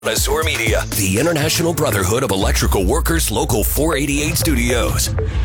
Azure Media, the International Brotherhood of Electrical Workers, Local 488 Studios.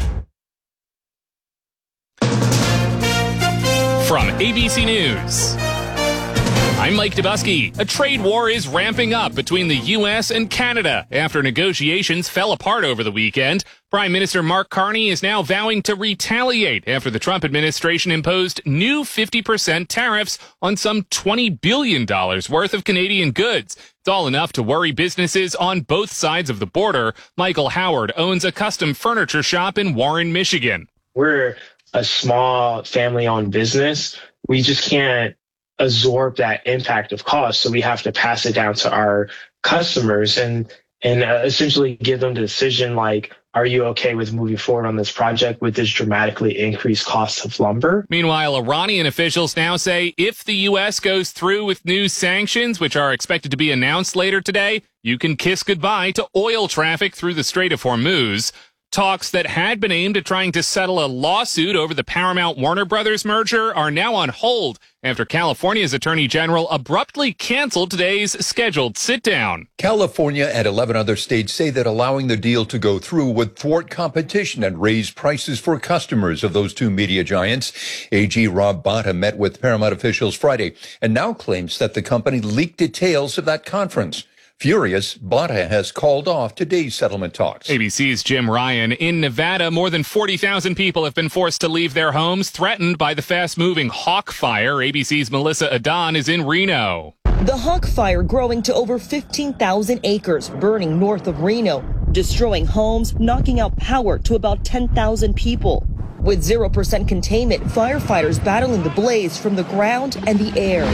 From ABC News, I'm Mike Dubusky. A trade war is ramping up between the U.S. and Canada after negotiations fell apart over the weekend. Prime Minister Mark Carney is now vowing to retaliate after the Trump administration imposed new 50% tariffs on some $20 billion worth of Canadian goods. It's all enough to worry businesses on both sides of the border. Michael Howard owns a custom furniture shop in Warren, Michigan. We're a small family-owned business. We just can't absorb that impact of cost, so we have to pass it down to our customers and essentially give them the decision like, are you okay with moving forward on this project with this dramatically increased cost of lumber? Meanwhile, Iranian officials now say if the U.S. goes through with new sanctions, which are expected to be announced later today, you can kiss goodbye to oil traffic through the Strait of Hormuz. Talks that had been aimed at trying to settle a lawsuit over the Paramount-Warner Brothers merger are now on hold after California's Attorney General abruptly canceled today's scheduled sit-down. California and 11 other states say that allowing the deal to go through would thwart competition and raise prices for customers of those two media giants. AG Rob Bonta met with Paramount officials Friday and now claims that the company leaked details of that conference. Furious, Bonta has called off today's settlement talks. ABC's Jim Ryan. In Nevada, more than 40,000 people have been forced to leave their homes, threatened by the fast-moving Hawk Fire. ABC's Melissa Adon is in Reno. The Hawk Fire growing to over 15,000 acres, burning north of Reno, destroying homes, knocking out power to about 10,000 people. With 0% containment, firefighters battling the blaze from the ground and the air.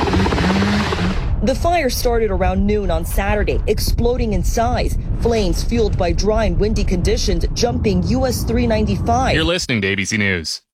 The fire started around noon on Saturday, exploding in size. Flames fueled by dry and windy conditions jumping US 395. You're listening to ABC News.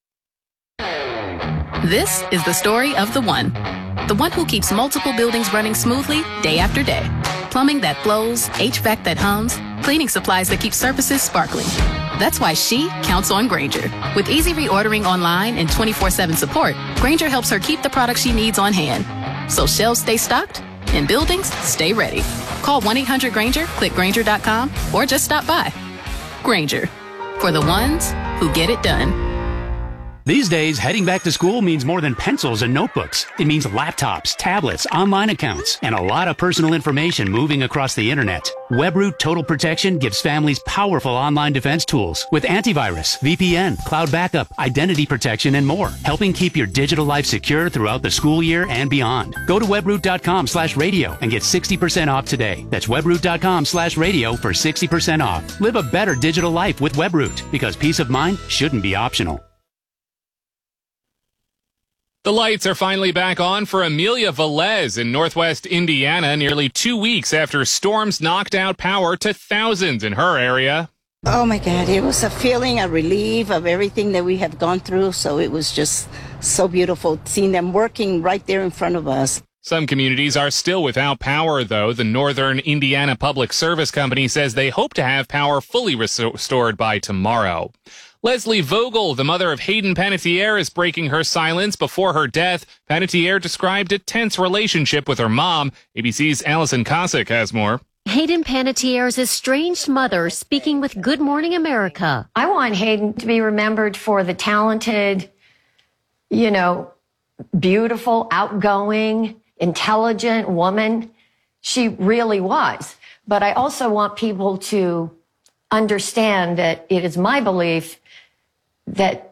This is the story of the one who keeps multiple buildings running smoothly day after day. Plumbing that flows, HVAC that hums, cleaning supplies that keep surfaces sparkling. That's why she counts on Grainger. With easy reordering online and 24/7 support, Grainger helps her keep the products she needs on hand. So shelves stay stocked and buildings stay ready. Call 1-800-GRAINGER, click Grainger.com, or just stop by. Grainger, for the ones who get it done. These days, heading back to school means more than pencils and notebooks. It means laptops, tablets, online accounts, and a lot of personal information moving across the internet. Webroot Total Protection gives families powerful online defense tools with antivirus, VPN, cloud backup, identity protection, and more, helping keep your digital life secure throughout the school year and beyond. Go to webroot.com/radio and get 60% off today. That's webroot.com/radio for 60% off. Live a better digital life with Webroot, because peace of mind shouldn't be optional. The lights are finally back on for Amelia Velez in northwest Indiana, nearly 2 weeks after storms knocked out power to thousands in her area. Oh my God, it was a feeling, a relief of everything that we have gone through. So it was just so beautiful seeing them working right there in front of us. Some communities are still without power, though. The Northern Indiana Public Service Company says they hope to have power fully restored by tomorrow. Leslie Vogel, the mother of Hayden Panettiere, is breaking her silence before her death. Panettiere described a tense relationship with her mom. ABC's Allison Cossack has more. Hayden Panettiere's estranged mother speaking with Good Morning America. I want Hayden to be remembered for the talented, beautiful, outgoing, intelligent woman she really was. But I also want people to understand that it is my belief that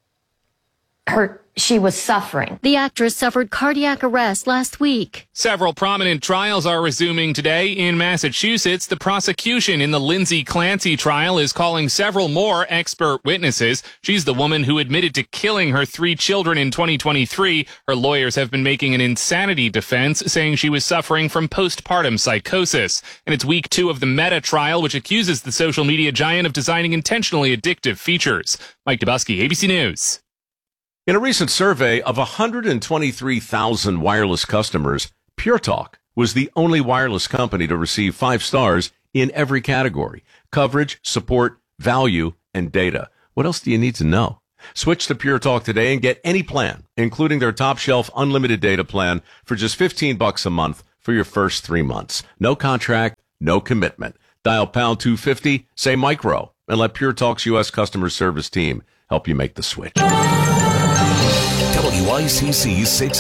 she was suffering. The actress suffered cardiac arrest last week. Several prominent trials are resuming today in Massachusetts. The prosecution in the Lindsay Clancy trial is calling several more expert witnesses. She's the woman who admitted to killing her 3 children in 2023. Her lawyers have been making an insanity defense, saying she was suffering from postpartum psychosis. And it's week 2 of the Meta trial, which accuses the social media giant of designing intentionally addictive features. Mike Dubusky, ABC News. In a recent survey of 123,000 wireless customers, Pure Talk was the only wireless company to receive 5 stars in every category: coverage, support, value, and data. What else do you need to know? Switch to Pure Talk today and get any plan, including their top shelf unlimited data plan, for just $15 a month for your first 3 months. No contract, no commitment. Dial pound 250, say micro, and let Pure Talk's U.S. customer service team help you make the switch. WICC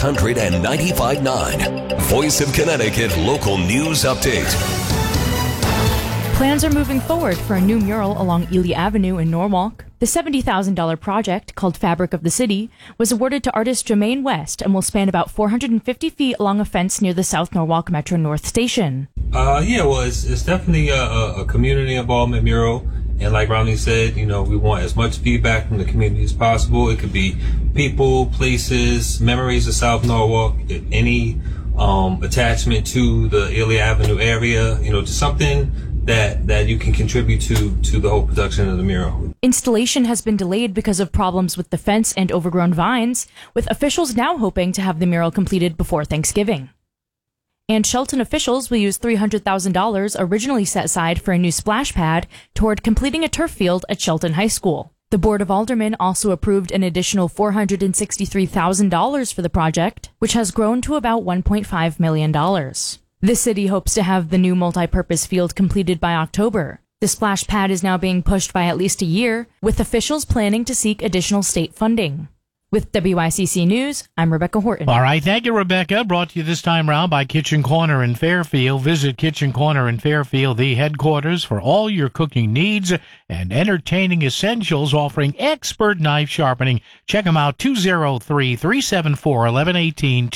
695.9, Voice of Connecticut Local News Update. Plans are moving forward for a new mural along Ely Avenue in Norwalk. The $70,000 project, called Fabric of the City, was awarded to artist Jermaine West and will span about 450 feet along a fence near the South Norwalk Metro North Station. It's definitely a community involvement mural. And like Romney said, we want as much feedback from the community as possible. It could be people, places, memories of South Norwalk, any attachment to the Ely Avenue area, just something that you can contribute to the whole production of the mural. Installation has been delayed because of problems with the fence and overgrown vines, with officials now hoping to have the mural completed before Thanksgiving. And Shelton officials will use $300,000 originally set aside for a new splash pad toward completing a turf field at Shelton High School. The Board of Aldermen also approved an additional $463,000 for the project, which has grown to about $1.5 million. The city hopes to have the new multi-purpose field completed by October. The splash pad is now being pushed by at least a year, with officials planning to seek additional state funding. With WICC News, I'm Rebecca Horton. All right, thank you, Rebecca. Brought to you this time around by Kitchen Corner in Fairfield. Visit Kitchen Corner in Fairfield, the headquarters for all your cooking needs and entertaining essentials, offering expert knife sharpening. Check them out, 203-374-1118,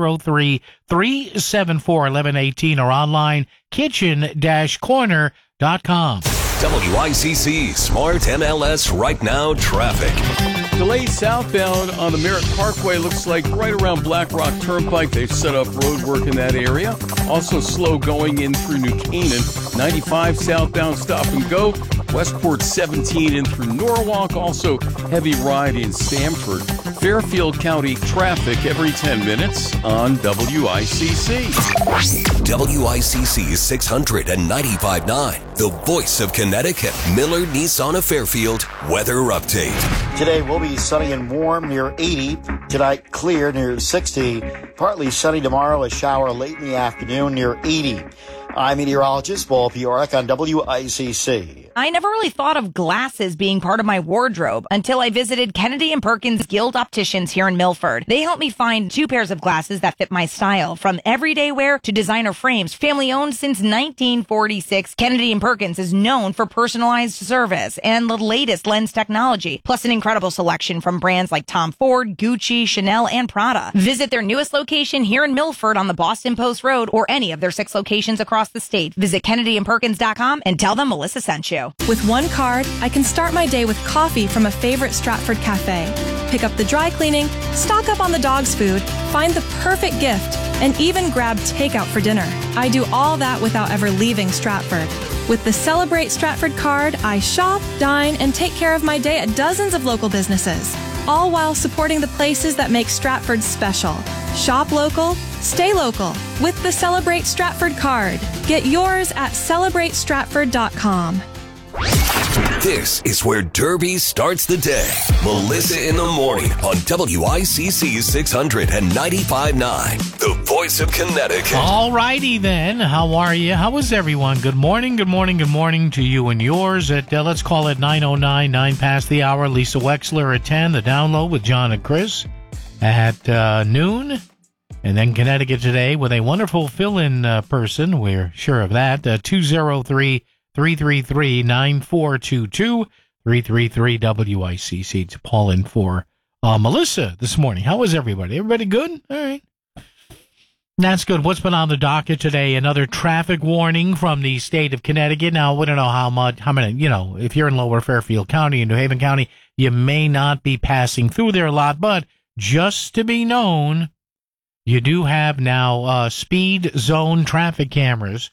203-374-1118, or online, kitchen-corner.com. WICC Smart MLS Right Now Traffic. Delayed southbound on the Merritt Parkway, looks like right around Black Rock Turnpike. They've set up road work in that area. Also slow going in through New Canaan. 95 southbound stop and go. Westport 17 in through Norwalk. Also heavy ride in Stamford. Fairfield County traffic every 10 minutes on WICC. WICC 695.9, the voice of Connecticut. Miller Nissan of Fairfield weather update. Today will be sunny and warm near 80. Tonight clear near 60. Partly sunny tomorrow, a shower late in the afternoon near 80. I'm meteorologist Paul Piorek on WICC. I never really thought of glasses being part of my wardrobe until I visited Kennedy & Perkins Guild Opticians here in Milford. They helped me find 2 pairs of glasses that fit my style, from everyday wear to designer frames. Family owned since 1946, Kennedy & Perkins is known for personalized service and the latest lens technology, plus an incredible selection from brands like Tom Ford, Gucci, Chanel, and Prada. Visit their newest location here in Milford on the Boston Post Road or any of their 6 locations across the state. Visit KennedyandPerkins.com and tell them Melissa sent you. With one card, I can start my day with coffee from a favorite Stratford cafe, pick up the dry cleaning, stock up on the dog's food, find the perfect gift, and even grab takeout for dinner. I do all that without ever leaving Stratford. With the Celebrate Stratford card, I shop, dine, and take care of my day at dozens of local businesses, all while supporting the places that make Stratford special. Shop local, stay local with the Celebrate Stratford card. Get yours at CelebrateStratford.com. This is where Derby starts the day. Melissa in the morning on WICC 695.9, the voice of Connecticut. All righty then. How are you? How is everyone? Good morning, good morning, good morning to you and yours at, let's call it 9:09, 9 past the hour. Lisa Wexler at 10, the download with John and Chris at noon. And then Connecticut Today with a wonderful fill-in person. We're sure of that. 203-333-9422, 333-WICC to call in for Melissa this morning. How is everybody? Everybody good? All right. That's good. What's been on the docket today? Another traffic warning from the state of Connecticut. Now, we don't know how many, if you're in Lower Fairfield County and New Haven County, you may not be passing through there a lot, but just to be known, you do have now speed zone traffic cameras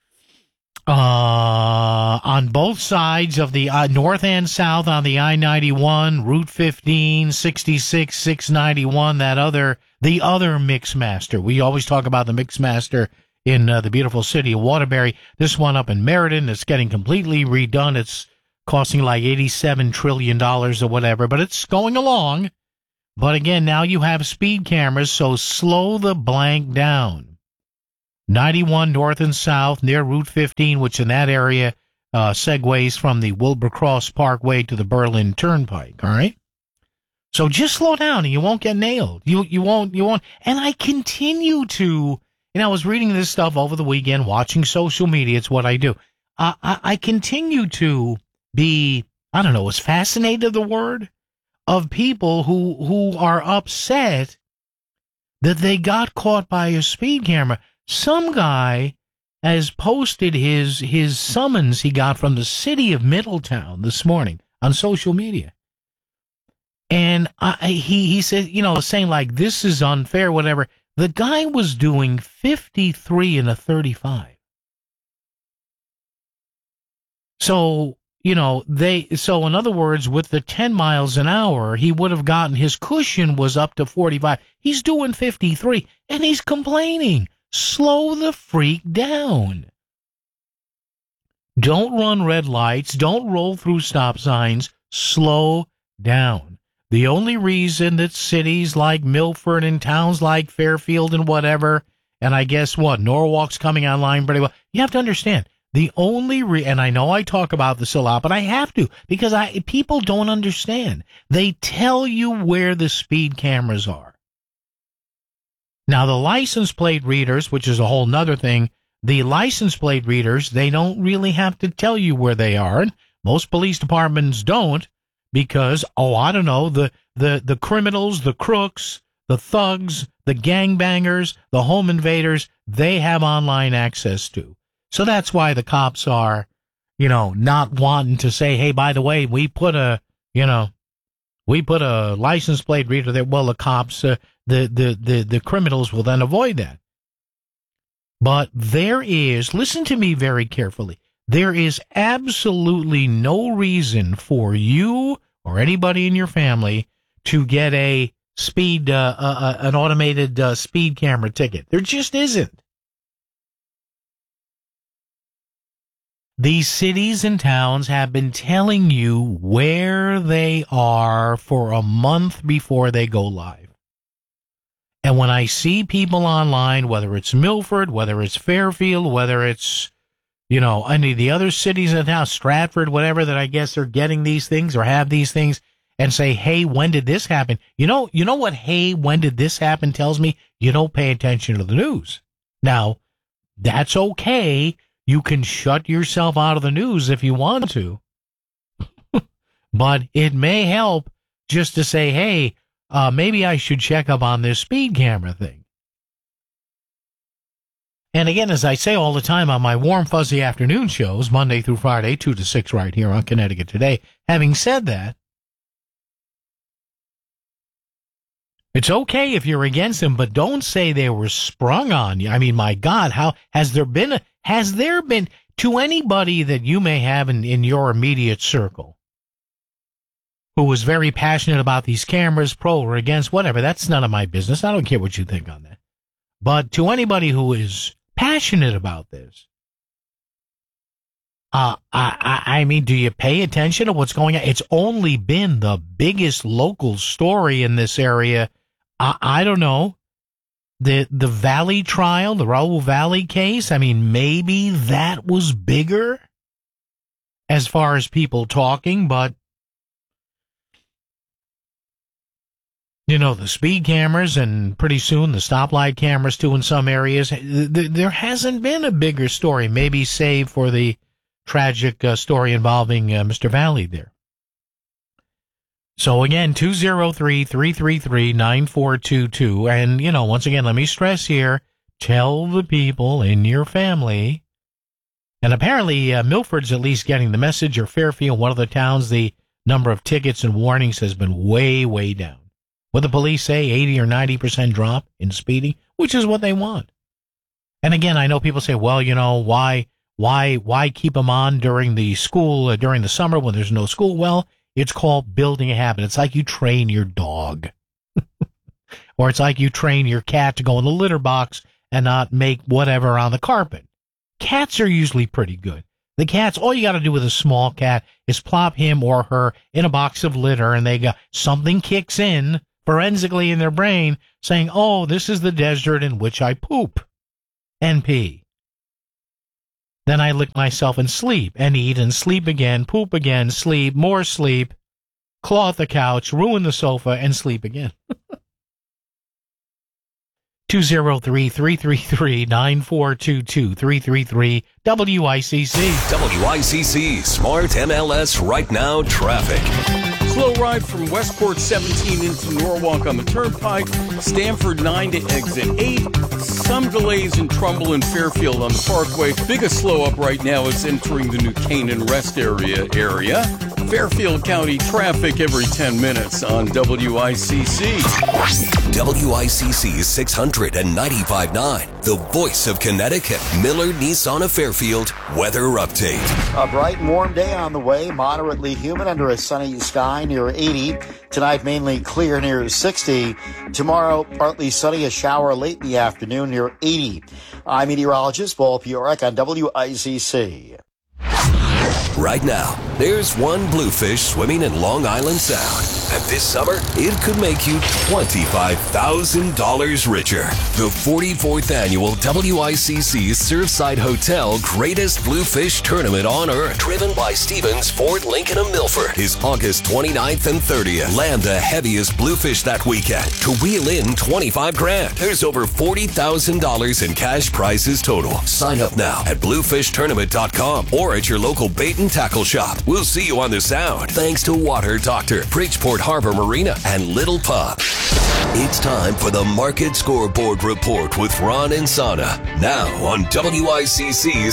on both sides of the north and south on the I-91, Route 15, 66, 691, the other Mixmaster. We always talk about the Mixmaster in the beautiful city of Waterbury. This one up in Meriden is getting completely redone. It's costing like $87 trillion or whatever, but it's going along. But again, now you have speed cameras, so slow the blank down. 91 north and south near Route 15, which in that area segues from the Wilbur Cross Parkway to the Berlin Turnpike, all right? So just slow down and you won't get nailed. You won't. And I continue to, I was reading this stuff over the weekend, watching social media. It's what I do. I continue to be, I don't know, is fascinated the word? Of people who are upset that they got caught by a speed camera. Some guy has posted his summons he got from the city of Middletown this morning on social media. And he said, saying like, this is unfair, whatever. The guy was doing 53 in a 35. So, so in other words, with the 10 miles an hour, he would have gotten, his cushion was up to 45. He's doing 53, and he's complaining. Slow the freak down. Don't run red lights. Don't roll through stop signs. Slow down. The only reason that cities like Milford and towns like Fairfield and whatever, and I guess Norwalk's coming online pretty well, you have to understand, the only and I know I talk about this a lot, but I have to, because people don't understand. They tell you where the speed cameras are. Now, the license plate readers, which is a whole nother thing, the license plate readers, they don't really have to tell you where they are. And most police departments don't, because, I don't know, the criminals, the crooks, the thugs, the gangbangers, the home invaders, they have online access to. So that's why the cops are, not wanting to say, hey, by the way, we put a license plate reader there. Well, the cops, the criminals will then avoid that. But listen to me very carefully, there is absolutely no reason for you or anybody in your family to get an automated speed camera ticket. There just isn't. These cities and towns have been telling you where they are for a month before they go live. And when I see people online, whether it's Milford, whether it's Fairfield, whether it's, any of the other cities in town, Stratford, whatever, that I guess are getting these things or have these things, and say, hey, when did this happen? You know what, hey, when did this happen tells me? You don't pay attention to the news. Now, that's okay. You can shut yourself out of the news if you want to. But it may help just to say, hey, maybe I should check up on this speed camera thing. And again, as I say all the time on my warm, fuzzy afternoon shows, Monday through Friday, 2 to 6 right here on Connecticut Today, having said that, it's okay if you're against them, but don't say they were sprung on you. I mean, my God, how has there been to anybody that you may have in your immediate circle who was very passionate about these cameras, pro or against, whatever, that's none of my business. I don't care what you think on that. But to anybody who is passionate about this, I mean, do you pay attention to what's going on? It's only been the biggest local story in this area. I don't know. The Valley trial, the Raul Valley case, I mean, maybe that was bigger as far as people talking, but, the speed cameras and pretty soon the stoplight cameras too in some areas, there hasn't been a bigger story, maybe save for the tragic story involving Mr. Valley there. So again, 203-333-9422. And, once again, let me stress here, tell the people in your family. And apparently, Milford's at least getting the message, or Fairfield, one of the towns, the number of tickets and warnings has been way, way down. What the police say, 80 or 90% drop in speeding, which is what they want. And again, I know people say, well, why keep them on during the summer when there's no school? Well, it's called building a habit. It's like you train your dog. Or it's like you train your cat to go in the litter box and not make whatever on the carpet. Cats are usually pretty good. The cats, all you got to do with a small cat is plop him or her in a box of litter, and something kicks in forensically in their brain saying, oh, this is the desert in which I poop. and pee. Then I lick myself and sleep, and eat and sleep again, poop again, sleep, more sleep, cloth the couch, ruin the sofa, and sleep again. 203-333-9422, 333-WICC. WICC Smart MLS Right Now Traffic. Slow ride from Westport 17 into Norwalk on the Turnpike. Stamford 9 to exit 8. Some delays in Trumbull and Fairfield on the Parkway. Biggest slow up right now is entering the New Canaan Rest area. Fairfield County traffic every 10 minutes on WICC. WICC 695.9, the voice of Connecticut. Miller Nissan of Fairfield weather update. A bright and warm day on the way, moderately humid under a sunny sky near 80. Tonight, mainly clear near 60. Tomorrow, partly sunny, a shower late in the afternoon near 80. I'm meteorologist Paul Piorek on WICC. Right now, there's one bluefish swimming in Long Island Sound. And this summer, it could make you $25,000 richer. The 44th annual WICC Surfside Hotel Greatest Bluefish Tournament on Earth, driven by Stevens Ford Lincoln of Milford, is August 29th and 30th. Land the heaviest bluefish that weekend to wheel in $25,000. There's over $40,000 in cash prizes total. Sign up now at bluefishtournament.com or at your local bait and tackle shop. We'll see you on the Sound. Thanks to Water Doctor, Bridgeport Harbor Marina, and Little Pub. It's time for the Market Scoreboard Report with Ron and Sana. Now on WICC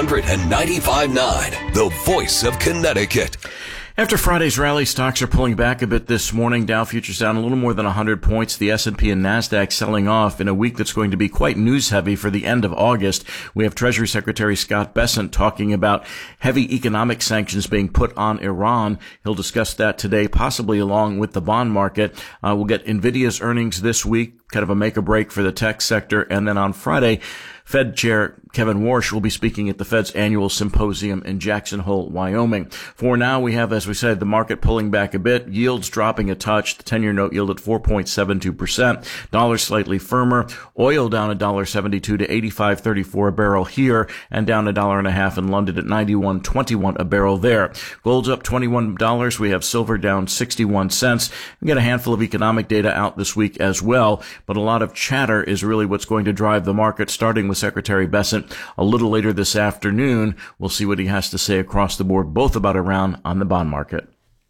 695.9, the voice of Connecticut. After Friday's rally, stocks are pulling back a bit this morning. Dow futures down a little more than 100 points. The S&P and NASDAQ selling off in a week that's going to be quite news-heavy for the end of August. We have Treasury Secretary Scott Bessent talking about heavy economic sanctions being put on Iran. He'll discuss that today, possibly along with the bond market. We'll get NVIDIA's earnings this week, kind of a make or break for the tech sector. And then on Friday, Fed Chair Kevin Warsh will be speaking at the Fed's annual symposium in Jackson Hole, Wyoming. For now, we have, as we said, the market pulling back a bit, yields dropping a touch, the 10-year note yield at 4.72%, dollar slightly firmer, oil down $1.72 to 85.34 a barrel here, and down $1.50 in London at 91.21 a barrel there. Gold's up $21. We have silver down 61 cents. We got a handful of economic data out this week as well, but a lot of chatter is really what's going to drive the market, starting with Secretary Bessent a little later this afternoon. We'll see what he has to say across the board, both about Iran on the bond market.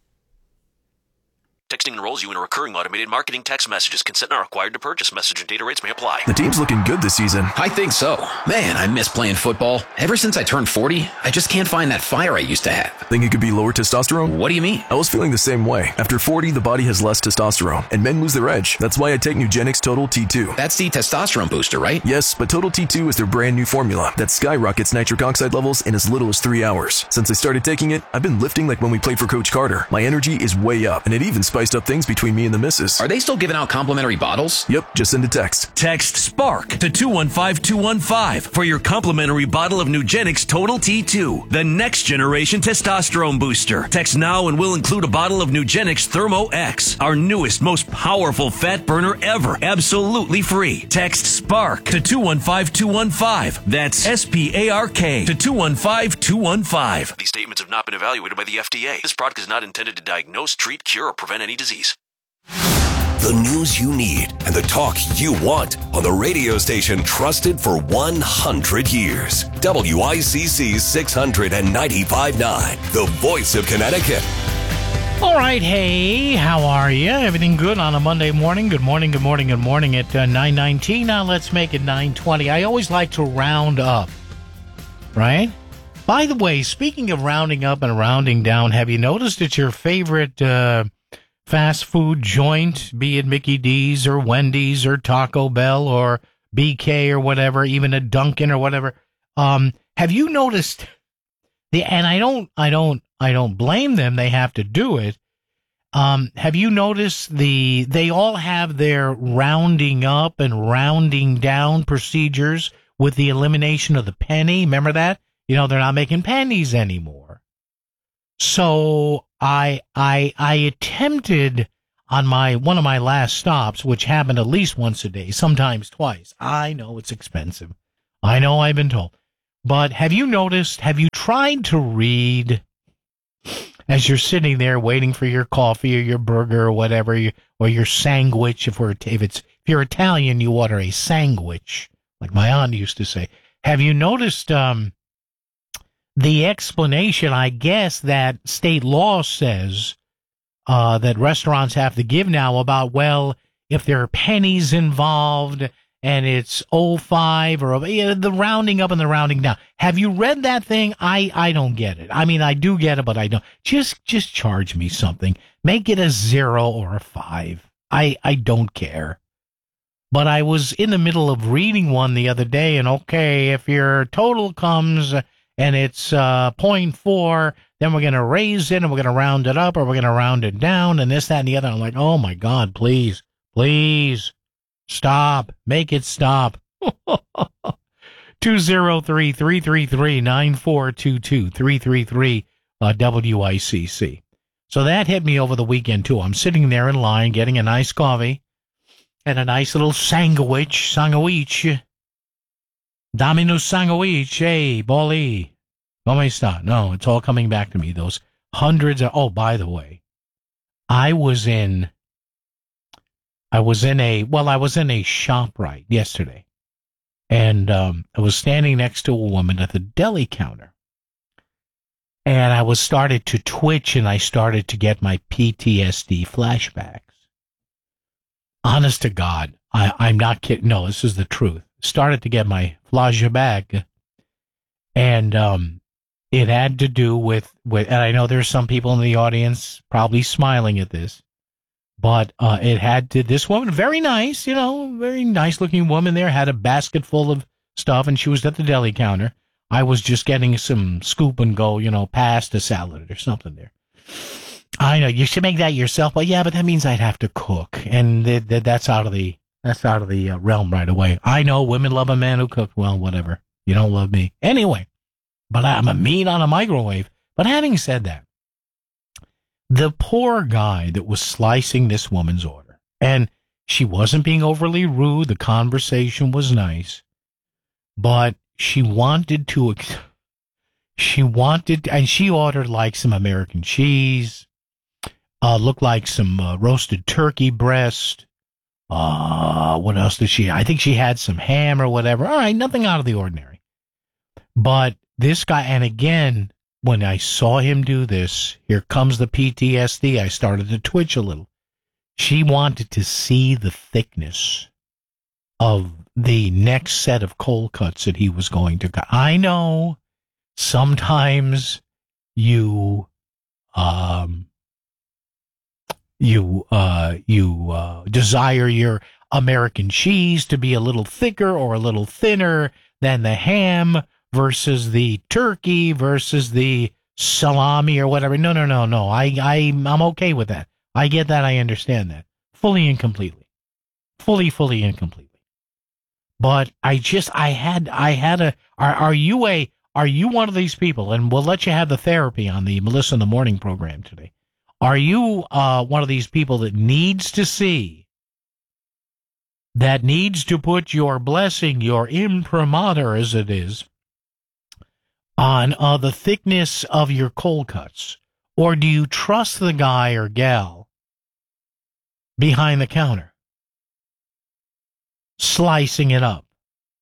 Texting enrolls you in a recurring automated marketing text messages. Consent not required to purchase. Message and data rates may apply. The team's looking good this season. I think so. Man, I miss playing football. Ever since I turned 40, I just can't find that fire I used to have. Think it could be lower testosterone? What do you mean? I was feeling the same way. After 40, the body has less testosterone, and men lose their edge. That's why I take Nugenix Total T2. That's the testosterone booster, right? Yes, but Total T2 is their brand new formula that skyrockets nitric oxide levels in as little as 3 hours. Since I started taking it, I've been lifting like when we played for Coach Carter. My energy is way up, and it even spiced up things between me and the missus. Are they still giving out complimentary bottles? Yep, just send a text. Text SPARK to 215-215 for your complimentary bottle of Nugenix Total T2, the next generation testosterone booster. Text now and we'll include a bottle of Nugenix Thermo X, our newest, most powerful fat burner ever, absolutely free. Text SPARK to 215-215. That's SPARK to 215-215. These statements have not been evaluated by the FDA. This product is not intended to diagnose, treat, cure, or prevent any disease. The news you need and the talk you want on the radio station trusted for 100 years. WICC 695.9, the voice of Connecticut. All right, hey, how are you? Everything good on a Monday morning? Good morning at 9:19. Now let's make it 9:20. I always like to round up, right? By the way, speaking of rounding up and rounding down, have you noticed that your favorite fast food joint, be it Mickey D's or Wendy's or Taco Bell or BK or whatever, even a Dunkin' or whatever, have you noticed and I don't blame them, they have to do it. Have you noticed they all have their rounding up and rounding down procedures with the elimination of the penny? Remember that? You know, they're not making pennies anymore. So I attempted on one of my last stops, which happened at least once a day, sometimes twice. I know it's expensive. I know I've been told. But have you tried to read as you're sitting there waiting for your coffee or your burger or whatever, or your sandwich? If you're Italian, you order a sandwich, like my aunt used to say. Have you noticed the explanation, I guess, that state law says that restaurants have to give now about, well, if there are pennies involved and it's 05 or the rounding up and the rounding down. Have you read that thing? I don't get it. I mean, I do get it, but I don't. Just charge me something. Make it a 0 or a 5. I don't care. But I was in the middle of reading one the other day, and okay, if your total comes and it's 0.4, then we're going to raise it and we're going to round it up or we're going to round it down and this, that, and the other. I'm like, oh my God, please. Stop. Make it stop. 203-333-9422, 333-WICC. So that hit me over the weekend, too. I'm sitting there in line getting a nice coffee and a nice little sandwich. Domino's sandwich. Hey, Bolly. Come sta? No, it's all coming back to me. Those hundreds of... Oh, by the way, I was in a ShopRite yesterday, and I was standing next to a woman at the deli counter, and I was started to twitch, and I started to get my PTSD flashbacks. Honest to God, I'm not kidding. No, this is the truth. Started to get my flashback, and it had to do with, and I know there's some people in the audience probably smiling at this. But it had to, this woman, very nice, very nice looking woman there, had a basket full of stuff, and she was at the deli counter. I was just getting some scoop and go, pasta salad or something there. I know, you should make that yourself, but yeah, but that means I'd have to cook, and that's out of the realm right away. I know women love a man who cooks. Well, whatever. You don't love me. Anyway, but I'm a meat on a microwave. But having said that, the poor guy that was slicing this woman's order, and she wasn't being overly rude, the conversation was nice, but she wanted, and she ordered like some American cheese, looked like some roasted turkey breast, what else did she, I think she had some ham or whatever. All right, nothing out of the ordinary. But this guy, and again, when I saw him do this, here comes the PTSD, I started to twitch a little. She wanted to see the thickness of the next set of cold cuts that he was going to cut. I know sometimes you desire your American cheese to be a little thicker or a little thinner than the ham versus the turkey versus the salami or whatever. No. I'm okay with that. I get that. I understand that. Fully and completely. Fully and completely. But are you one of these people, and we'll let you have the therapy on the Melissa in the Morning program today. Are you one of these people that needs to see, that needs to put your blessing, your imprimatur as it is, on the thickness of your cold cuts? Or do you trust the guy or gal behind the counter, slicing it up,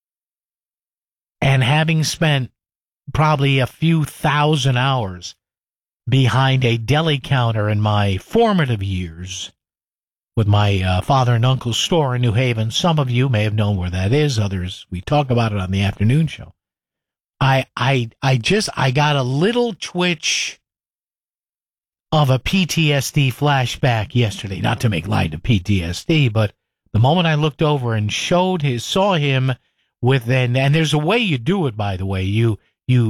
and having spent probably a few thousand hours behind a deli counter in my formative years with my father and uncle's store in New Haven? Some of you may have known where that is. Others, we talk about it on the afternoon show. I got a little twitch of a PTSD flashback yesterday. Not to make light of PTSD, but the moment I looked over and saw him with, and there's a way you do it, by the way. You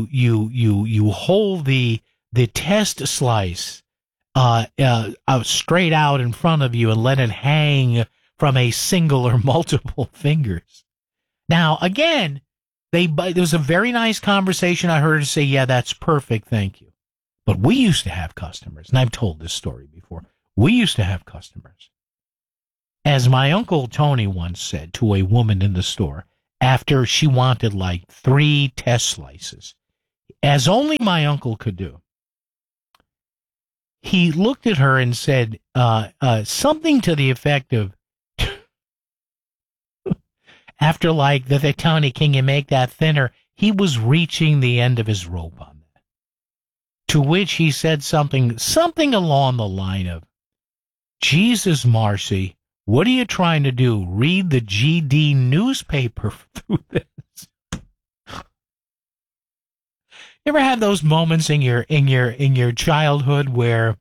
hold the test slice straight out in front of you and let it hang from a single or multiple fingers. Now, again, there was a very nice conversation. I heard her say, yeah, that's perfect, thank you. But we used to have customers, and I've told this story before. We used to have customers. As my Uncle Tony once said to a woman in the store, after she wanted like 3 test slices, as only my uncle could do. He looked at her and said something to the effect of, after like the Tony, can you make that thinner? He was reaching the end of his rope on that. To which he said something along the line of, Jesus, Marcy, what are you trying to do? Read the GD newspaper through this? You ever had those moments in your childhood where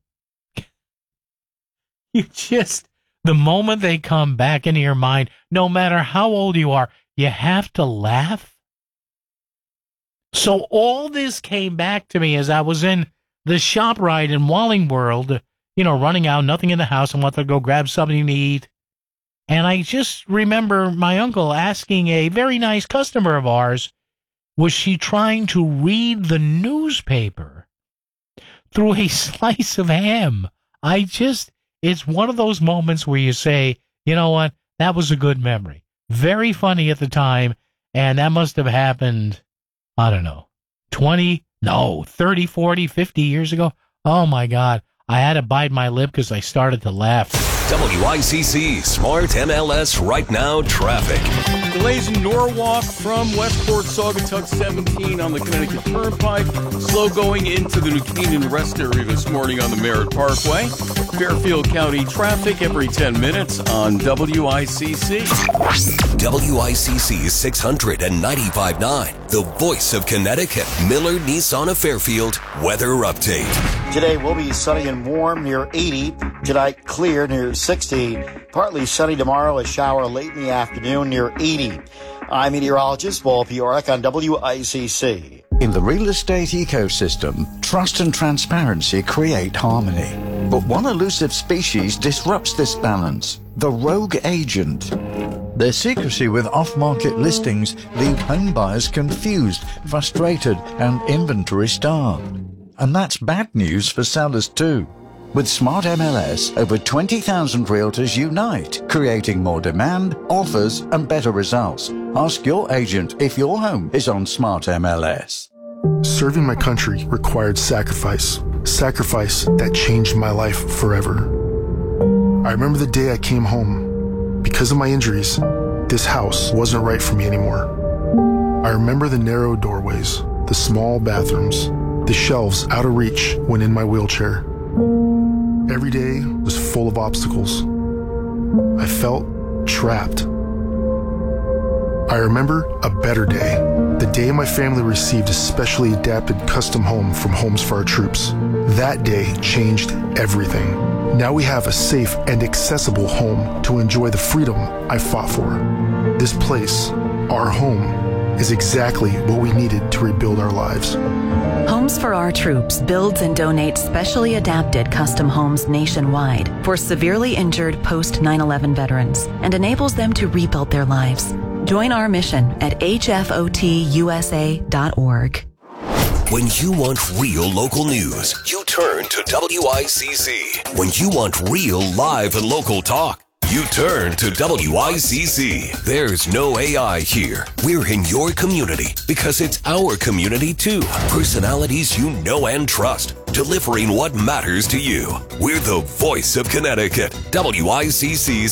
you just, the moment they come back into your mind, no matter how old you are, you have to laugh? So all this came back to me as I was in the ShopRite in Wallingworld, running out, nothing in the house, and wanted to go grab something to eat. And I just remember my uncle asking a very nice customer of ours, was she trying to read the newspaper through a slice of ham? It's one of those moments where you say, you know what, that was a good memory. Very funny at the time, and that must have happened, I don't know, 30, 40, 50 years ago. Oh, my God. I had to bite my lip because I started to laugh. WICC Smart MLS Right Now traffic. Delays in Norwalk from Westport, Saugatuck 17 on the Connecticut Turnpike. Slow going into the New Canaan Rest Area this morning on the Merritt Parkway. Fairfield County traffic every 10 minutes on WICC. WICC 695.9, the voice of Connecticut. Miller Nissan of Fairfield weather update. Today will be sunny and warm near 80. Tonight clear near 60. Partly sunny tomorrow, a shower late in the afternoon near 80. I'm meteorologist Paul Piorek on WICC. In the real estate ecosystem, trust and transparency create harmony. But one elusive species disrupts this balance, the rogue agent. Their secrecy with off-market listings leave home buyers confused, frustrated, and inventory-starved. And that's bad news for sellers too. With Smart MLS, over 20,000 realtors unite, creating more demand, offers, and better results. Ask your agent if your home is on Smart MLS. Serving my country required sacrifice. Sacrifice that changed my life forever. I remember the day I came home. Because of my injuries, this house wasn't right for me anymore. I remember the narrow doorways, the small bathrooms, the shelves out of reach when in my wheelchair. Every day was full of obstacles. I felt trapped. I remember a better day. The day my family received a specially adapted custom home from Homes for Our Troops. That day changed everything. Now we have a safe and accessible home to enjoy the freedom I fought for. This place, our home, is exactly what we needed to rebuild our lives. Homes for Our Troops builds and donates specially adapted custom homes nationwide for severely injured post 9/11 veterans and enables them to rebuild their lives. Join our mission at hfotusa.org. When you want real local news, you turn to WICC. When you want real live and local talk, you turn to WICC. There's no AI here. We're in your community because it's our community too. Personalities you know and trust, delivering what matters to you. We're the voice of Connecticut. WICC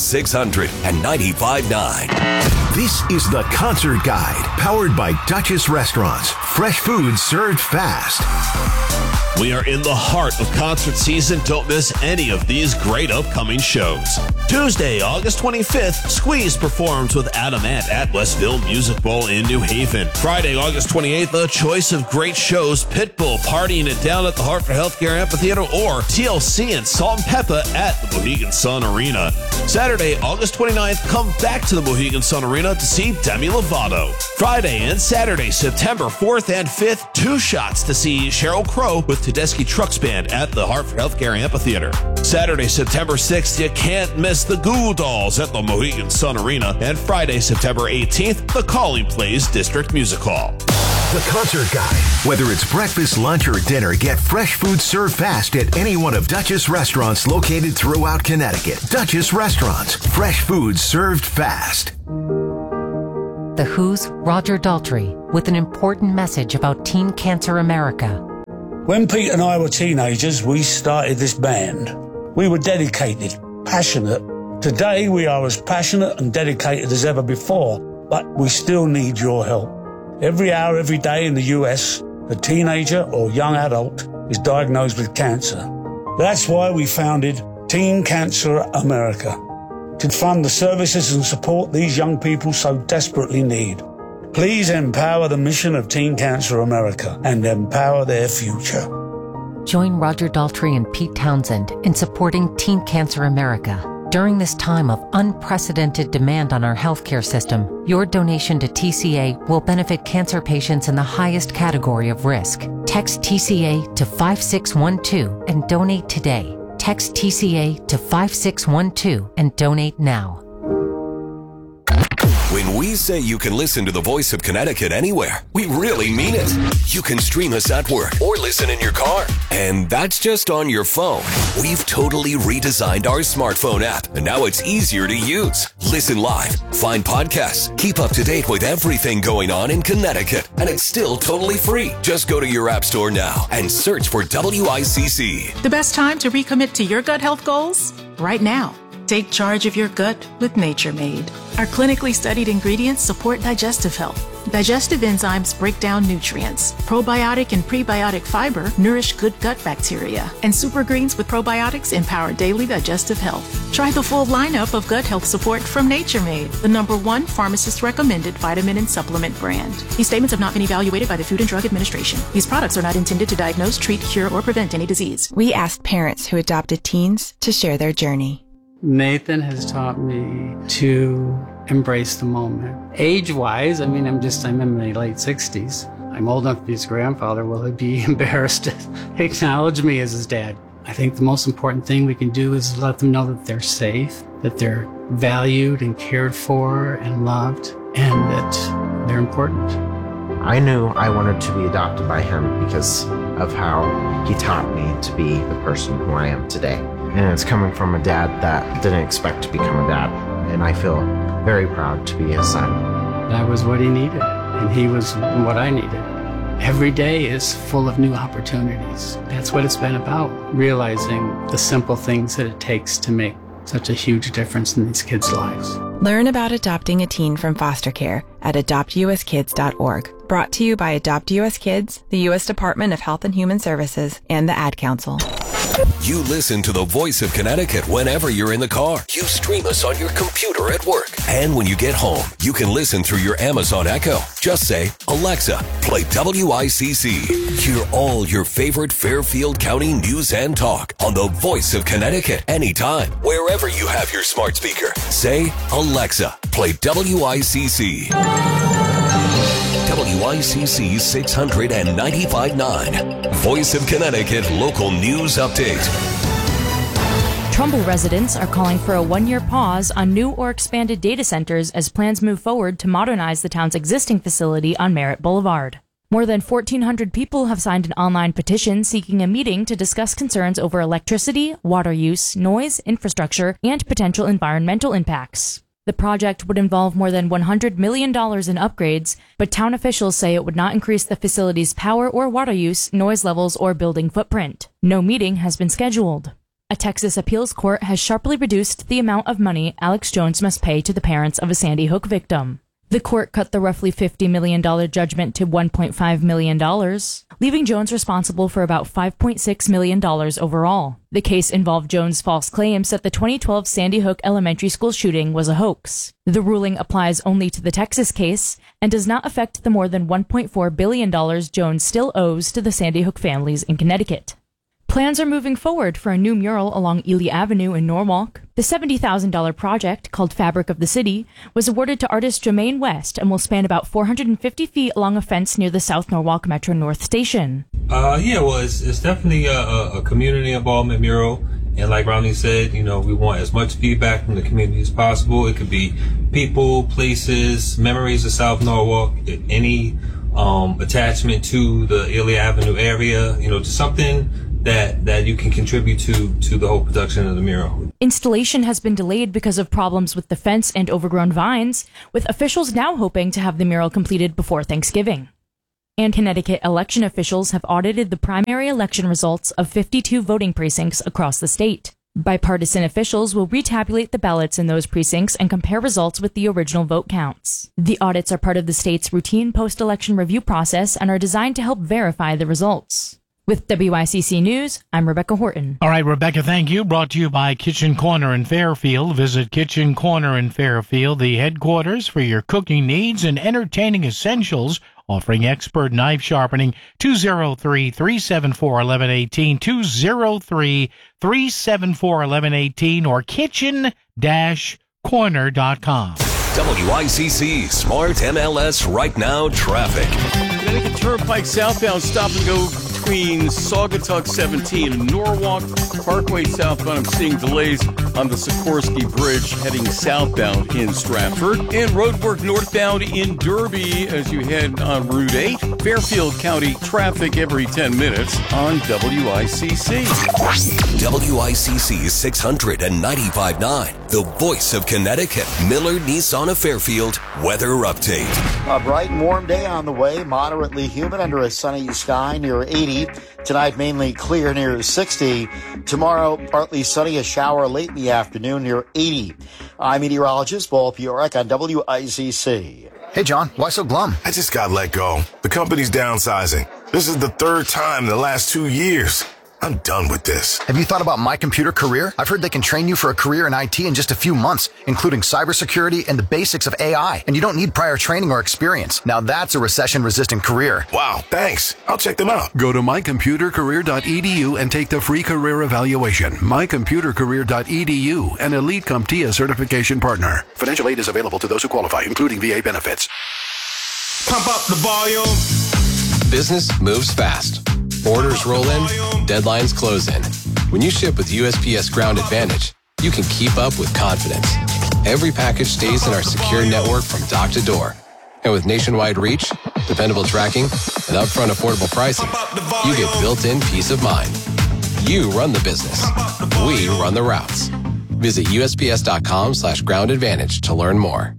695.9. This is the Concert Guide, powered by Duchess Restaurants. Fresh food served fast. We are in the heart of concert season. Don't miss any of these great upcoming shows. Tuesday, August 25th, Squeeze performs with Adam Ant at Westville Music Bowl in New Haven. Friday, August 28th, a choice of great shows. Pitbull partying it down at the Hartford Healthcare Amphitheater, or TLC and Salt and Pepper at the Mohegan Sun Arena. Saturday, August 29th, come back to the Mohegan Sun Arena to see Demi Lovato. Friday and Saturday, September 4th and 5th, 2 shots to see Sheryl Crow with Tedeschi Trucks Band at the Hartford Healthcare Amphitheater. Saturday, September 6th, you can't miss the Goo Dolls at the Mohegan Sun Arena. And Friday, September 18th, the Calling Plays District Music Hall. The Concert Guide. Whether it's breakfast, lunch, or dinner, get fresh food served fast at any one of Duchess restaurants located throughout Connecticut. Duchess Restaurants. Fresh food served fast. The Who's Roger Daltrey with an important message about Teen Cancer America. When Pete and I were teenagers, we started this band. We were dedicated, passionate. Today, we are as passionate and dedicated as ever before, but we still need your help. Every hour, every day in the US, a teenager or young adult is diagnosed with cancer. That's why we founded Teen Cancer America, to fund the services and support these young people so desperately need. Please empower the mission of Teen Cancer America and empower their future. Join Roger Daltrey and Pete Townsend in supporting Teen Cancer America. During this time of unprecedented demand on our healthcare system, your donation to TCA will benefit cancer patients in the highest category of risk. Text TCA to 5612 and donate today. Text TCA to 5612 and donate now. When we say you can listen to the Voice of Connecticut anywhere, we really mean it. You can stream us at work or listen in your car. And that's just on your phone. We've totally redesigned our smartphone app, and now it's easier to use. Listen live, find podcasts, keep up to date with everything going on in Connecticut, and it's still totally free. Just go to your app store now and search for WICC. The best time to recommit to your gut health goals? Right now. Take charge of your gut with Nature Made. Our clinically studied ingredients support digestive health. Digestive enzymes break down nutrients. Probiotic and prebiotic fiber nourish good gut bacteria. And super greens with probiotics empower daily digestive health. Try the full lineup of gut health support from Nature Made, the #1 pharmacist-recommended vitamin and supplement brand. These statements have not been evaluated by the Food and Drug Administration. These products are not intended to diagnose, treat, cure, or prevent any disease. We asked parents who adopted teens to share their journey. Nathan has taught me to embrace the moment. Age-wise, I'm in my late 60s. I'm old enough to be his grandfather. Will he be embarrassed to acknowledge me as his dad? I think the most important thing we can do is let them know that they're safe, that they're valued and cared for and loved, and that they're important. I knew I wanted to be adopted by him because of how he taught me to be the person who I am today. And it's coming from a dad that didn't expect to become a dad. And I feel very proud to be his son. That was what he needed, and he was what I needed. Every day is full of new opportunities. That's what it's been about, realizing the simple things that it takes to make such a huge difference in these kids' lives. Learn about adopting a teen from foster care at adoptuskids.org. Brought to you by Adopt US Kids, the U.S. Department of Health and Human Services, and the Ad Council. You listen to the Voice of Connecticut whenever you're in the car. You stream us on your computer at work. And when you get home, you can listen through your Amazon Echo. Just say, Alexa, play WICC. Hear all your favorite Fairfield County news and talk on the Voice of Connecticut anytime, wherever you have your smart speaker. Say, Alexa, play WICC. WICC 695.9. Voice of Connecticut local news update. Trumbull residents are calling for a one-year pause on new or expanded data centers as plans move forward to modernize the town's existing facility on Merritt Boulevard. More than 1,400 people have signed an online petition seeking a meeting to discuss concerns over electricity, water use, noise, infrastructure, and potential environmental impacts. The project would involve more than $100 million in upgrades, but town officials say it would not increase the facility's power or water use, noise levels, or building footprint. No meeting has been scheduled. A Texas appeals court has sharply reduced the amount of money Alex Jones must pay to the parents of a Sandy Hook victim. The court cut the roughly $50 million judgment to $1.5 million, leaving Jones responsible for about $5.6 million overall. The case involved Jones' false claims that the 2012 Sandy Hook elementary school shooting was a hoax. The ruling applies only to the Texas case and does not affect the more than $1.4 billion Jones still owes to the Sandy Hook families in Connecticut. Plans are moving forward for a new mural along Ely Avenue in Norwalk. The $70,000 project, called Fabric of the City, was awarded to artist Jermaine West and will span about 450 feet along a fence near the South Norwalk Metro North Station. It's definitely a community involvement mural. And like Romney said, we want as much feedback from the community as possible. It could be people, places, memories of South Norwalk, any attachment to the Ely Avenue area, just something that you can contribute to the whole production of the mural. Installation has been delayed because of problems with the fence and overgrown vines, with officials now hoping to have the mural completed before Thanksgiving. And Connecticut election officials have audited the primary election results of 52 voting precincts across the state. Bipartisan officials will retabulate the ballots in those precincts and compare results with the original vote counts. The audits are part of the state's routine post-election review process and are designed to help verify the results. With WICC News, I'm Rebecca Horton. All right, Rebecca, thank you. Brought to you by Kitchen Corner in Fairfield. Visit Kitchen Corner in Fairfield, the headquarters for your cooking needs and entertaining essentials, offering expert knife sharpening. 203-374-1118, 203-374-1118, or kitchen-corner.com. WICC Smart MLS Right Now Traffic. Connecticut Turnpike southbound stop and go between Saugatuck 17 and Norwalk Parkway southbound. I'm seeing delays on the Sikorsky Bridge heading southbound in Stratford. And roadwork northbound in Derby as you head on Route 8. Fairfield County traffic every 10 minutes on WICC. WICC 695.9, the voice of Connecticut. Miller Nissan of Fairfield weather update. A bright and warm day on the way, moderately humid under a sunny sky near 80. Tonight, mainly clear near 60. Tomorrow, partly sunny, a shower late in the afternoon near 80. I'm meteorologist Paul Piorek on WICC. Hey, John, why so glum? I just got let go. The company's downsizing. This is the third time in the last 2 years. I'm done with this. Have you thought about My Computer Career? I've heard they can train you for a career in IT in just a few months, including cybersecurity and the basics of AI. And you don't need prior training or experience. Now that's a recession-resistant career. Wow, thanks. I'll check them out. Go to mycomputercareer.edu and take the free career evaluation. mycomputercareer.edu, an Elite CompTIA certification partner. Financial aid is available to those who qualify, including VA benefits. Pump up the volume. Business moves fast. Orders roll in, deadlines close in. When you ship with USPS Ground Advantage, you can keep up with confidence. Every package stays in our secure network from dock to door. And with nationwide reach, dependable tracking, and upfront affordable pricing, you get built-in peace of mind. You run the business. We run the routes. Visit USPS.com/Ground Advantage to learn more.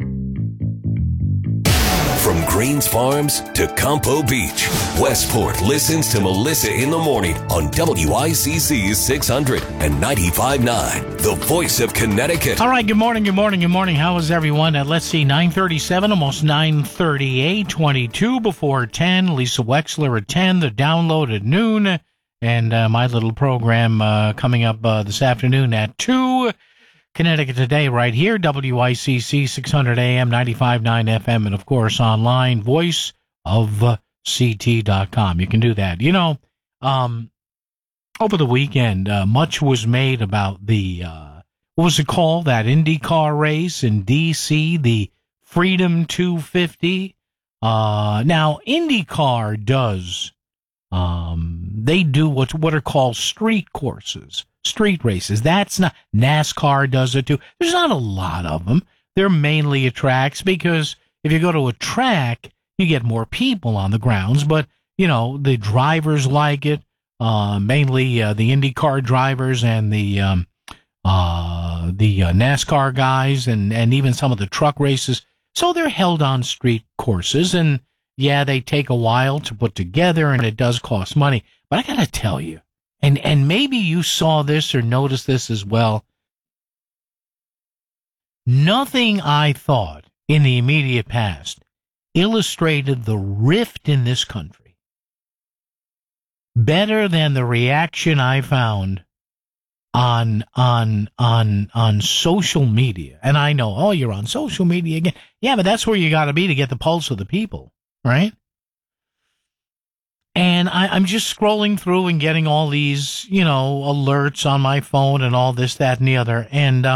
From Greens Farms to Campo Beach, Westport listens to Melissa in the Morning on WICC 695.9, the voice of Connecticut. All right, good morning. How is everyone? Let's see, 9:37, almost 9:38, 22 before 10. Lisa Wexler at 10, the download at noon, and my little program coming up this afternoon at 2. Connecticut Today right here, WICC 600 AM, 95.9 FM, and of course online, voiceofct.com. You can do that. You know, over the weekend, much was made about the, what was it called? That IndyCar race in D.C., the Freedom 250. Now, IndyCar does, they do what are called street courses. Street races. That's not, NASCAR does it too. There's not a lot of them. They're mainly at tracks because if you go to a track, you get more people on the grounds, but you know, the drivers like it, mainly, the IndyCar drivers and the NASCAR guys and even some of the truck races. So they're held on street courses, and yeah, they take a while to put together and it does cost money. But I gotta tell you, and maybe you saw this or noticed this as well. Nothing I thought in the immediate past illustrated the rift in this country better than the reaction I found on social media. And I know, oh, you're on social media again. Yeah, but that's where you got to be to get the pulse of the people, right? And I'm just scrolling through and getting all these, you know, alerts on my phone and all this, that, and the other. And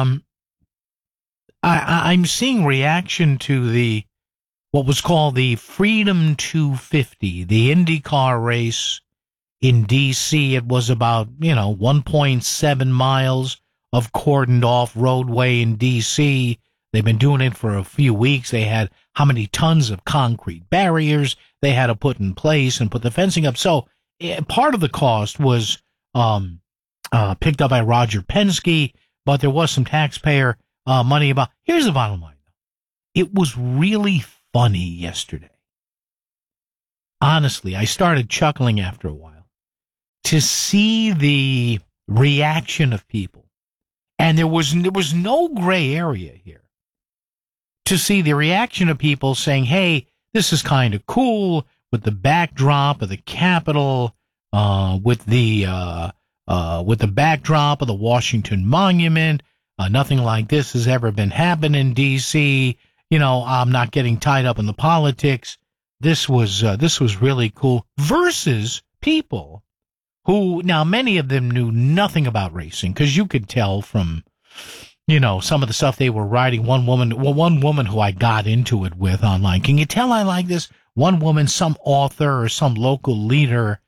I'm seeing reaction to the what was called the Freedom 250, the IndyCar race in D.C. It was about, 1.7 miles of cordoned off roadway in D.C. They've been doing it for a few weeks. They had how many tons of concrete barriers they had to put in place and put the fencing up. So part of the cost was picked up by Roger Penske, but there was some taxpayer money about. Here's the bottom line. It was really funny yesterday. Honestly, I started chuckling after a while to see the reaction of people. And there was no gray area here. To see the reaction of people saying, hey, this is kind of cool with the backdrop of the Capitol, with the backdrop of the Washington Monument. Nothing like this has ever been happening in D.C. I'm not getting tied up in the politics. This was really cool. Versus people who, now many of them knew nothing about racing, because you could tell from, some of the stuff they were writing. One woman who I got into it with online. Can you tell I like this? One woman, some author or some local leader,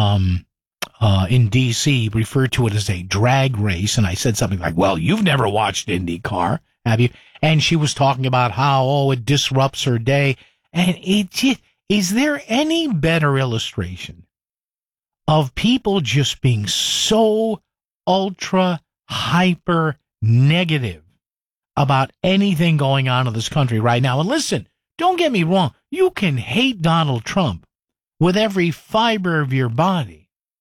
in D.C. referred to it as a drag race, and I said something like, well, you've never watched IndyCar, have you? And she was talking about how, it disrupts her day. And is there any better illustration of people just being so ultra hyper negative about anything going on in this country right now? And listen, don't get me wrong. You can hate Donald Trump with every fiber of your body.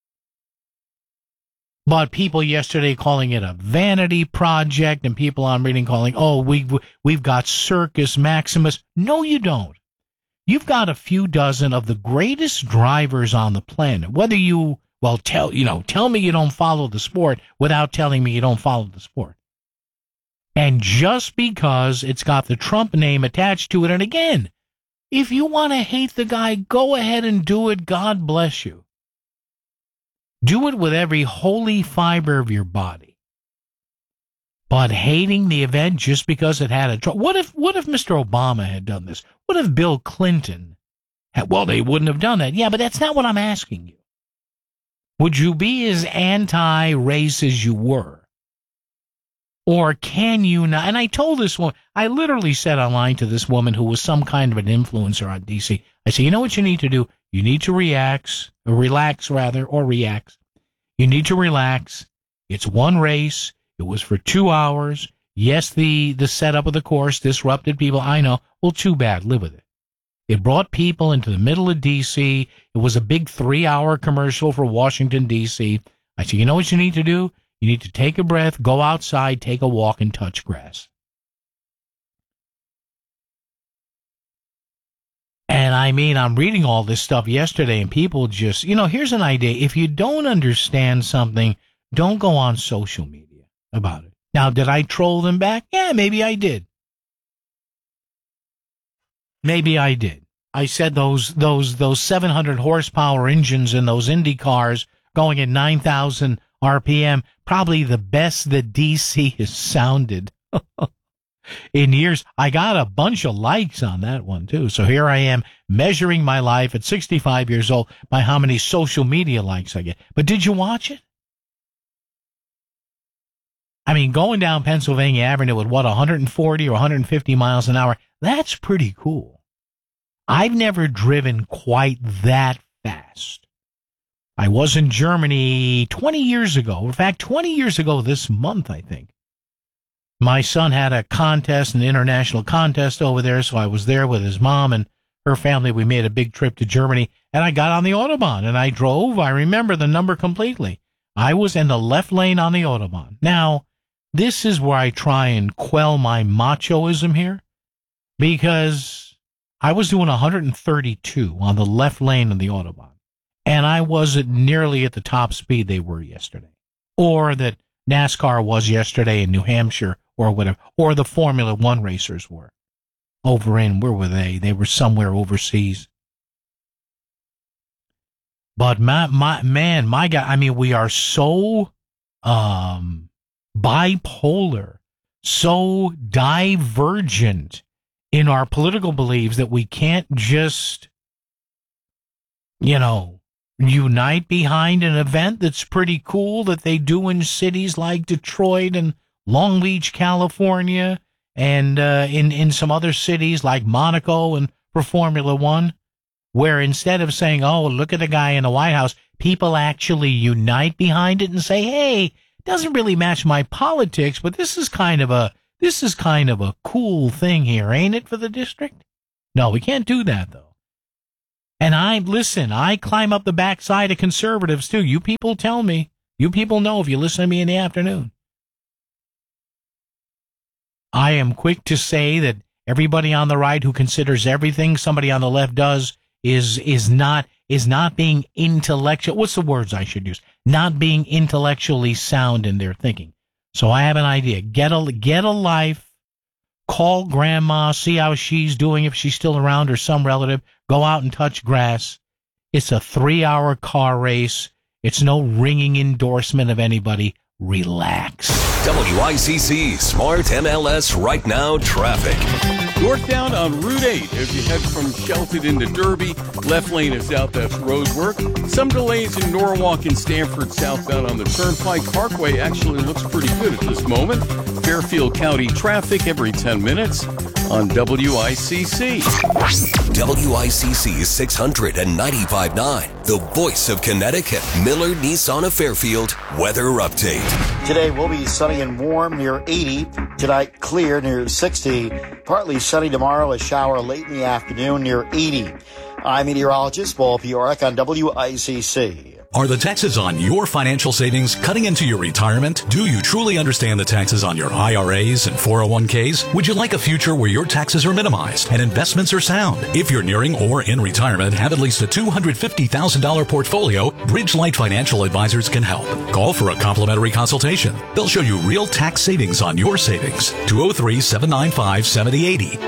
But people yesterday calling it a vanity project, and people I'm reading calling, we've got Circus Maximus. No, you don't. You've got a few dozen of the greatest drivers on the planet. Whether you, tell me you don't follow the sport without telling me you don't follow the sport. And just because it's got the Trump name attached to it, and again, if you want to hate the guy, go ahead and do it. God bless you. Do it with every holy fiber of your body. But hating the event just because it had a... What if Mr. Obama had done this? What if Bill Clinton had... Well, they wouldn't have done that. Yeah, but that's not what I'm asking you. Would you be as anti-race as you were? Or can you not? And I told this woman, I literally said online to this woman who was some kind of an influencer on DC, I said, you know what you need to do? You need to relax. You need to relax. It's one race. It was for 2 hours. Yes, the setup of the course disrupted people. I know. Well, too bad. Live with it. It brought people into the middle of D.C. It was a big 3-hour commercial for Washington, D.C. I said, you know what you need to do? You need to take a breath, go outside, take a walk, and touch grass. And I'm reading all this stuff yesterday, and people just, here's an idea. If you don't understand something, don't go on social media about it. Now, did I troll them back? Yeah, maybe I did. Maybe I did. I said those 700 horsepower engines in those Indy cars going at 9,000 RPM, probably the best that DC has sounded in years. I got a bunch of likes on that one, too. So here I am measuring my life at 65 years old by how many social media likes I get. But did you watch it? Going down Pennsylvania Avenue at 140 or 150 miles an hour, that's pretty cool. I've never driven quite that fast. I was in Germany 20 years ago. In fact, 20 years ago this month, I think. My son had a contest, an international contest over there, so I was there with his mom and her family. We made a big trip to Germany, and I got on the Autobahn, and I drove. I remember the number completely. I was in the left lane on the Autobahn. Now, this is where I try and quell my machoism here, because I was doing 132 on the left lane of the Autobahn. And I wasn't nearly at the top speed they were yesterday, or that NASCAR was yesterday in New Hampshire, or whatever, or the Formula One racers were over in, where were they? They were somewhere overseas. But my God, we are so bipolar, so divergent in our political beliefs that we can't just, unite behind an event that's pretty cool that they do in cities like Detroit and Long Beach, California, and in some other cities like Monaco and for Formula One, where instead of saying, oh, look at the guy in the White House, people actually unite behind it and say, hey, it doesn't really match my politics, but this is kind of a cool thing here, ain't it, for the district? No, we can't do that, though. And I climb up the backside of conservatives, too. You people tell me. You people know if you listen to me in the afternoon. I am quick to say that everybody on the right who considers everything somebody on the left does is not being intellectual. What's the words I should use? Not being intellectually sound in their thinking. So I have an idea. Get a life. Call grandma, see how she's doing, if she's still around, or some relative. Go out and touch grass. It's a 3-hour car race. It's no ringing endorsement of anybody. Relax. WICC Smart MLS Right Now traffic. Northbound on Route 8 as you head from Shelton into Derby. Left lane is out, that's road work. Some delays in Norwalk and Stamford southbound on the Turnpike. Parkway actually looks pretty good at this moment. Fairfield County traffic every 10 minutes on WICC. WICC 695.9, the voice of Connecticut. Miller Nissan of Fairfield weather update. Today will be sunny and warm near 80. Tonight clear near 60. Partly sunny tomorrow, a shower late in the afternoon near 80. I'm meteorologist Paul Piorek on WICC. Are the taxes on your financial savings cutting into your retirement? Do you truly understand the taxes on your IRAs and 401ks? Would you like a future where your taxes are minimized and investments are sound? If you're nearing or in retirement, have at least a $250,000 portfolio, Bridgelight Financial Advisors can help. Call for a complimentary consultation. They'll show you real tax savings on your savings. 203-795-7080.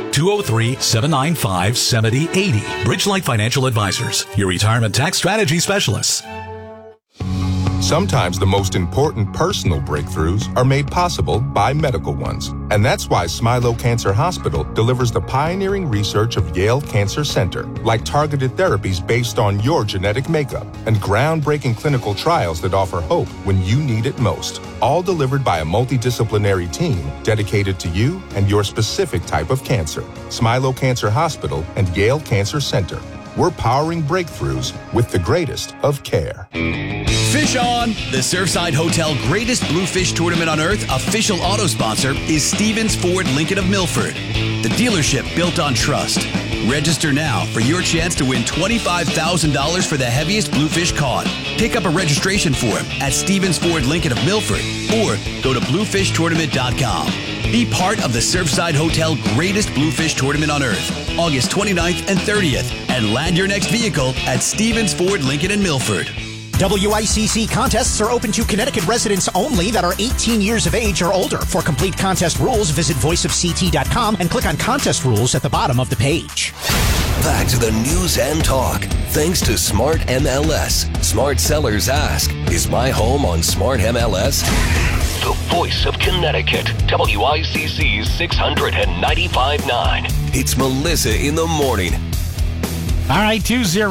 203-795-7080. Bridgelight Financial Advisors, your retirement tax strategy specialists. Sometimes the most important personal breakthroughs are made possible by medical ones. And that's why Smilow Cancer Hospital delivers the pioneering research of Yale Cancer Center, like targeted therapies based on your genetic makeup and groundbreaking clinical trials that offer hope when you need it most. All delivered by a multidisciplinary team dedicated to you and your specific type of cancer. Smilow Cancer Hospital and Yale Cancer Center. We're powering breakthroughs with the greatest of care. Fish On! The Surfside Hotel Greatest Bluefish Tournament on Earth official auto sponsor is Stevens Ford Lincoln of Milford, the dealership built on trust. Register now for your chance to win $25,000 for the heaviest bluefish caught. Pick up a registration form at Stevens Ford Lincoln of Milford or go to bluefishtournament.com. Be part of the Surfside Hotel Greatest Bluefish Tournament on Earth, August 29th and 30th, and land your next vehicle at Stevens Ford Lincoln in Milford. WICC contests are open to Connecticut residents only that are 18 years of age or older. For complete contest rules, visit voiceofct.com and click on contest rules at the bottom of the page. Back to the news and talk. Thanks to Smart MLS. Smart sellers ask, is my home on Smart MLS? The voice of Connecticut. WICC 695.9. It's Melissa in the morning. All right,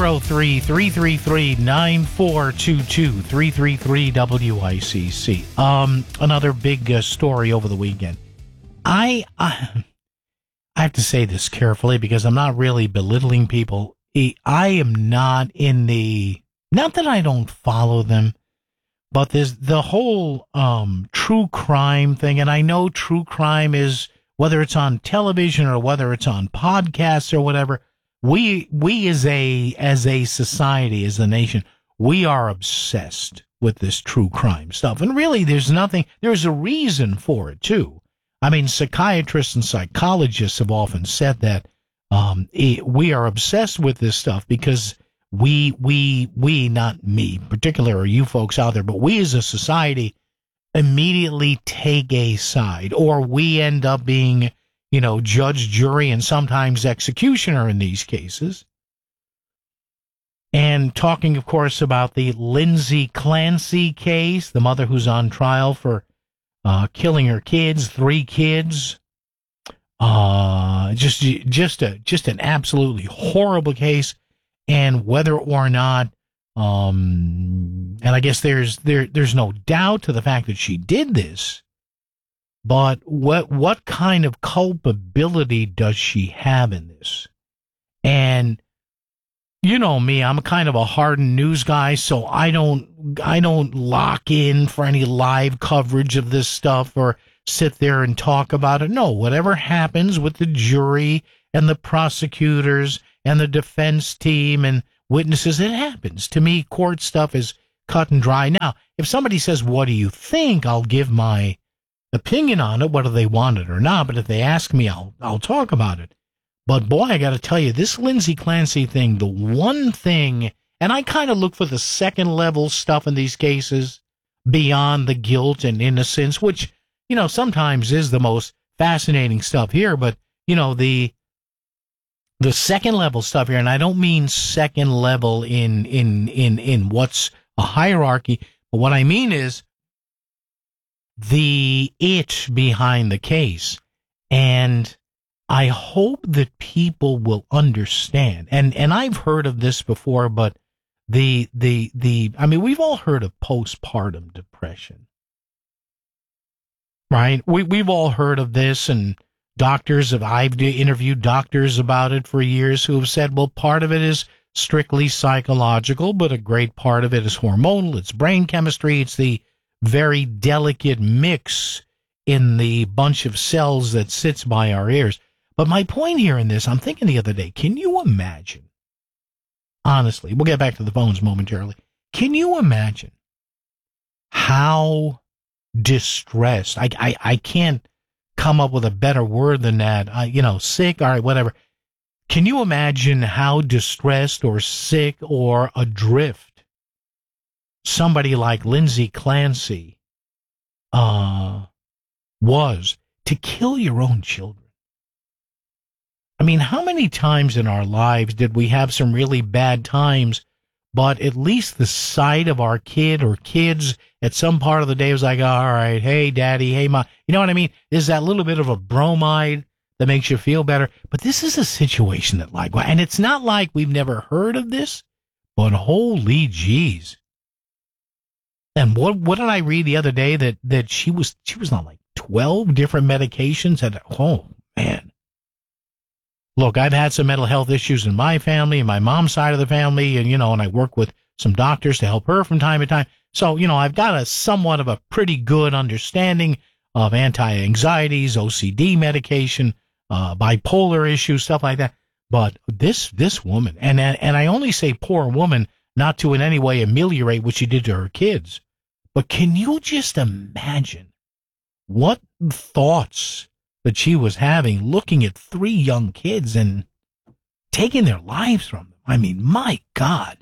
203-333-9422, 333-WICC. Another big story over the weekend. I have to say this carefully because I'm not really belittling people. I am not in the, not that I don't follow them, but there's the whole true crime thing. And I know true crime is, whether it's on television or whether it's on podcasts or whatever, we as a society, as a nation, we are obsessed with this true crime stuff. And really, there's a reason for it, too. I mean, psychiatrists and psychologists have often said that we are obsessed with this stuff because we, not me in particular, or you folks out there, but we as a society immediately take a side, or we end up being, judge, jury, and sometimes executioner in these cases. And talking, of course, about the Lindsay Clancy case, the mother who's on trial for killing her kids, 3 kids. Just an absolutely horrible case. And whether or not, and I guess there's no doubt to the fact that she did this, but what kind of culpability does she have in this? And, You know me, I'm kind of a hardened news guy, so I don't lock in for any live coverage of this stuff or sit there and talk about it. No, whatever happens with the jury and the prosecutors and the defense team and witnesses, it happens. To me, court stuff is cut and dry. Now, if somebody says, what do you think? I'll give my opinion on it, whether they want it or not. But if they ask me, I'll talk about it. But boy, I got to tell you, this Lindsay Clancy thing, the one thing, and I kind of look for the second level stuff in these cases beyond the guilt and innocence, which, you know, sometimes is the most fascinating stuff here. But, you know, the second level stuff here, and I don't mean second level in what's a hierarchy, but what I mean is the it behind the case. And I hope that people will understand. And I've heard of this before, but I mean, we've all heard of postpartum depression, right? We've all heard of this, and I've interviewed doctors about it for years who have said, well, part of it is strictly psychological, but a great part of it is hormonal. It's brain chemistry. It's the very delicate mix in the bunch of cells that sits by our ears. But my point here in this, I'm thinking the other day, can you imagine, honestly, we'll get back to the phones momentarily, can you imagine how distressed, I can't come up with a better word than that, sick, all right, whatever. Can you imagine how distressed or sick or adrift somebody like Lindsay Clancy was to kill your own children? I mean, how many times in our lives did we have some really bad times, but at least the sight of our kid or kids at some part of the day was like, all right, hey, daddy, hey, mom. You know what I mean? There's that little bit of a bromide that makes you feel better. But this is a situation that and it's not like we've never heard of this, but holy jeez. And what did I read the other day that she was on like 12 different medications? Oh, man. Look, I've had some mental health issues in my family and my mom's side of the family, and, and I work with some doctors to help her from time to time. So, I've got a somewhat of a pretty good understanding of anti-anxieties, OCD medication, bipolar issues, stuff like that. But this woman, and I only say poor woman, not to in any way ameliorate what she did to her kids, but can you just imagine what thoughts that she was having looking at 3 young kids and taking their lives from them? I mean, my God.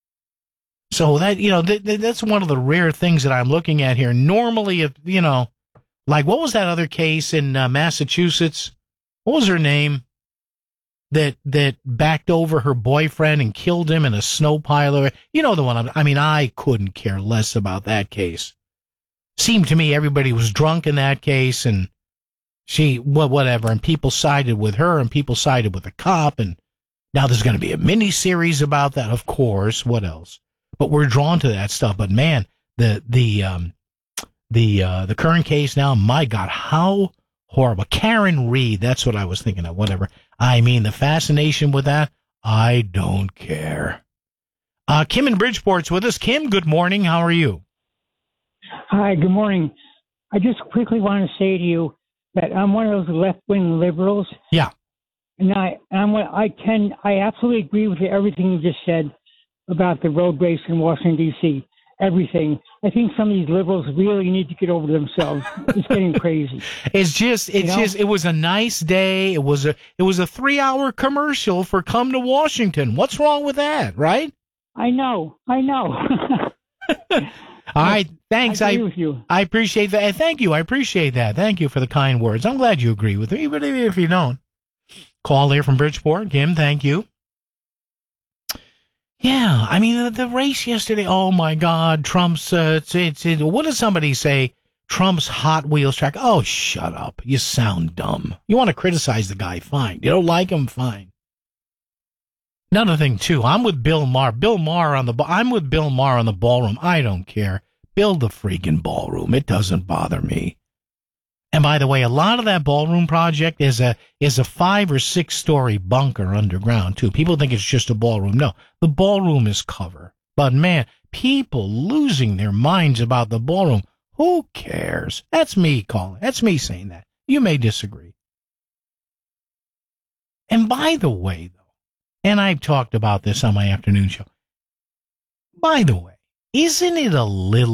So that, that's one of the rare things that I'm looking at here. Normally, if, like what was that other case in Massachusetts? What was her name? That backed over her boyfriend and killed him in a snow pile. You know the one. I couldn't care less about that case. Seemed to me everybody was drunk in that case, and whatever, and people sided with her, and people sided with the cop, and now there's going to be a mini-series about that, of course. What else? But we're drawn to that stuff. But man, the current case now, my God, how horrible. Karen Reed, that's what I was thinking of, whatever. I mean, the fascination with that, I don't care. Kim in Bridgeport's with us. Kim, good morning. How are you? Hi, good morning. I just quickly want to say to you that I'm one of those left-wing liberals. Yeah. And I absolutely agree with everything you just said about the road race in Washington, D.C. Everything. I think some of these liberals really need to get over themselves. It's getting crazy. It was a nice day. It was a 3-hour commercial for Come to Washington. What's wrong with that, right? I know. All right, thanks. I agree with you. I appreciate that. Thank you. I appreciate that. Thank you for the kind words. I'm glad you agree with me, but if you don't. Call here from Bridgeport. Kim, thank you. Yeah, I mean, the race yesterday, oh my God, Trump's, what did somebody say? Trump's Hot Wheels track. Oh, shut up. You sound dumb. You want to criticize the guy, fine. You don't like him, fine. Another thing, too, I'm with Bill Maher. I'm with Bill Maher on the ballroom. I don't care. Build the freaking ballroom. It doesn't bother me. And by the way, a lot of that ballroom project is a 5 or 6 story bunker underground too. People think it's just a ballroom. No, the ballroom is cover. But man, people losing their minds about the ballroom. Who cares? That's me calling. That's me saying that. You may disagree. And by the way, though, and I've talked about this on my afternoon show. By the way, isn't it a little